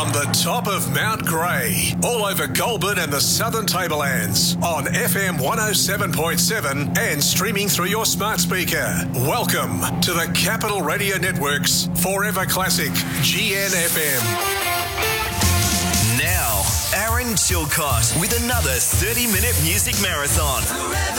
From the top of Mount Grey, all over Goulburn and the Southern Tablelands, on FM 107.7 and streaming through your smart speaker. Welcome to the Capital Radio Network's Forever Classic, GNFM. Now, Aaron Chilcott with another 30-minute music marathon.